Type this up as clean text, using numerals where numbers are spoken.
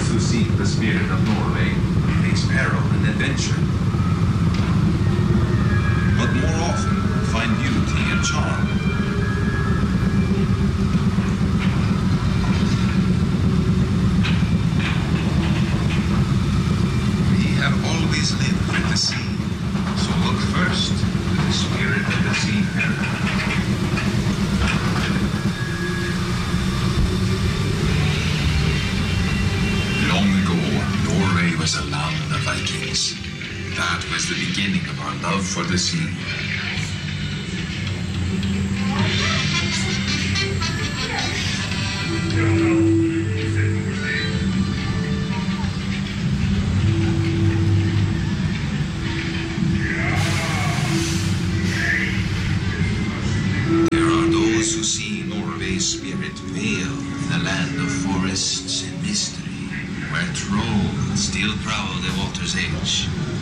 those who seek the spirit of Norway face peril and adventure, but more often find beauty and charm. We have always lived with the sea, so look first to the spirit of the seafarer. Long ago, Norway was a land of Vikings. That was the beginning of our love for the sea. There are those who see Norway's spirit veiled in a land of forests and mystery, where trolls still prowl the water's edge.